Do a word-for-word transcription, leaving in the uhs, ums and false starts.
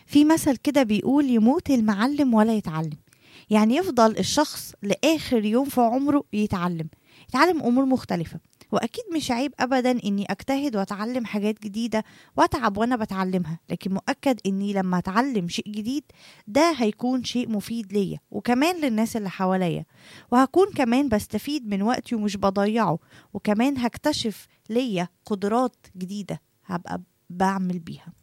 في مثل كده بيقول يموت المعلم ولا يتعلم. يعني يفضل الشخص لآخر يوم في عمره يتعلم يتعلم أمور مختلفة. وأكيد مش عيب أبدا إني أجتهد وأتعلم حاجات جديدة وأتعب وأنا بتعلمها، لكن مؤكد إني لما أتعلم شيء جديد ده هيكون شيء مفيد ليا وكمان للناس اللي حواليا، وهكون كمان بستفيد من وقتي ومش بضيعه، وكمان هكتشف ليا قدرات جديدة هبقى بعمل بيها.